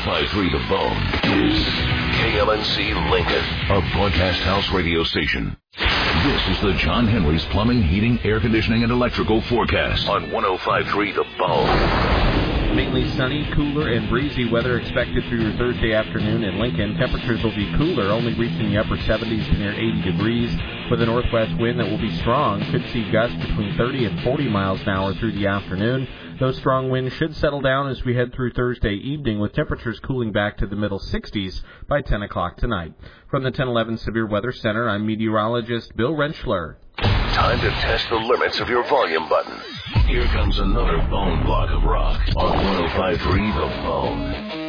105.3 The Bone is KLNC Lincoln, a broadcast house radio station. This is the John Henry's Plumbing, Heating, Air Conditioning, and Electrical forecast on 105.3 The Bone. Mainly sunny, cooler, and breezy weather expected through your Thursday afternoon in Lincoln. Temperatures will be cooler, only reaching the upper 70s to near 80 degrees, with a northwest wind that will be strong. Could see gusts between 30 and 40 miles an hour through the afternoon. Those strong winds should settle down as we head through Thursday evening, with temperatures cooling back to the middle 60s by 10 o'clock tonight. From the 1011 Severe Weather Center, I'm meteorologist Bill Rentschler. Time to test the limits of your volume button. Here comes another bone block of rock on 105.3 The Bone.